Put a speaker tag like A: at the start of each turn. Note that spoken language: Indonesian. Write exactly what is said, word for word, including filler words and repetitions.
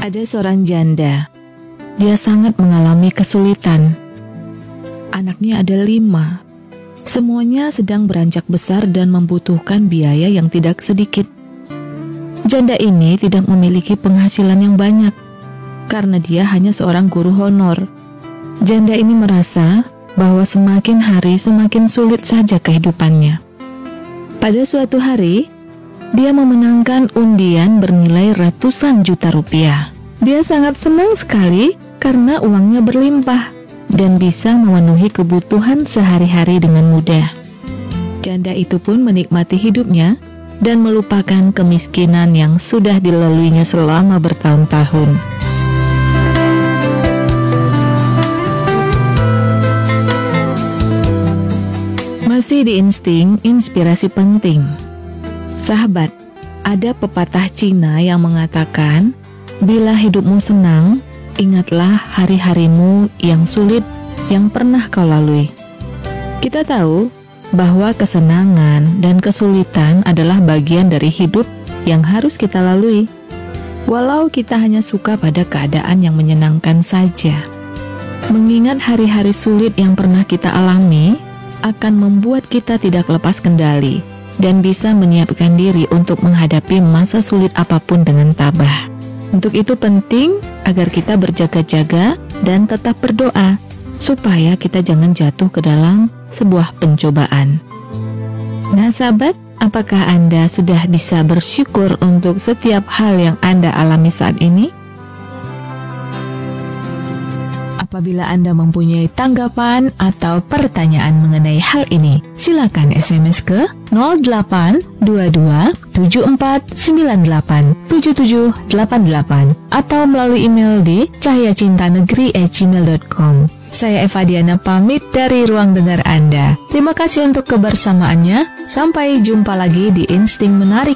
A: Ada seorang janda. Dia sangat mengalami kesulitan. Anaknya ada lima. Semuanya sedang beranjak besar dan membutuhkan biaya yang tidak sedikit. Janda ini tidak memiliki penghasilan yang banyak karena dia hanya seorang guru honor. Janda ini merasa bahwa semakin hari semakin sulit saja kehidupannya. Pada suatu hari, dia memenangkan undian bernilai ratusan juta rupiah. Dia sangat senang sekali karena uangnya berlimpah dan bisa memenuhi kebutuhan sehari-hari dengan mudah. Janda itu pun menikmati hidupnya dan melupakan kemiskinan yang sudah dilaluinya selama bertahun-tahun. Masih di insting, inspirasi penting. Sahabat, ada pepatah Cina yang mengatakan, bila hidupmu senang, ingatlah hari-harimu yang sulit yang pernah kau lalui. Kita tahu bahwa kesenangan dan kesulitan adalah bagian dari hidup yang harus kita lalui. Walau kita hanya suka pada keadaan yang menyenangkan saja. Mengingat hari-hari sulit yang pernah kita alami akan membuat kita tidak lepas kendali dan bisa menyiapkan diri untuk menghadapi masa sulit apapun dengan tabah. Untuk itu penting agar kita berjaga-jaga dan tetap berdoa supaya kita jangan jatuh ke dalam sebuah pencobaan. Nah sahabat, apakah Anda sudah bisa bersyukur untuk setiap hal yang Anda alami saat ini? Apabila Anda mempunyai tanggapan atau pertanyaan mengenai hal ini, silakan S M S ke nol delapan dua dua tujuh empat sembilan delapan tujuh tujuh delapan delapan atau melalui email di cahyacintanegeri at gmail dot com. Saya Eva Diana pamit dari ruang dengar Anda. Terima kasih untuk kebersamaannya. Sampai jumpa lagi di Insting Menarik